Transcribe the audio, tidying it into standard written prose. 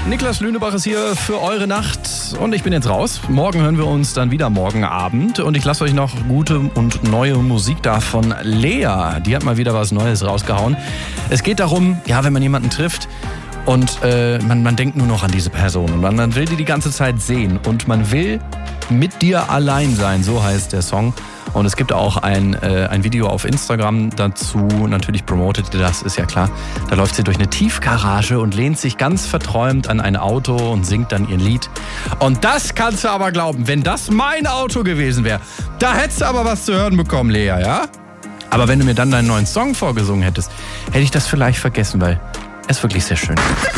Niklas Lünebach ist hier für eure Nacht und ich bin jetzt raus. Morgen hören wir uns dann wieder morgen Abend und ich lasse euch noch gute und neue Musik da von Lea. Die hat mal wieder was Neues rausgehauen. Es geht darum, ja, wenn man jemanden trifft und man denkt nur noch an diese Person und man will die ganze Zeit sehen und man will mit dir allein sein, so heißt der Song. Und es gibt auch ein Video auf Instagram dazu, natürlich promotet ihr das, ist ja klar. Da läuft sie durch eine Tiefgarage und lehnt sich ganz verträumt an ein Auto und singt dann ihr Lied. Und das kannst du aber glauben, wenn das mein Auto gewesen wäre, da hättest du aber was zu hören bekommen, Lea, ja? Aber wenn du mir dann deinen neuen Song vorgesungen hättest, hätte ich das vielleicht vergessen, weil er ist wirklich sehr schön.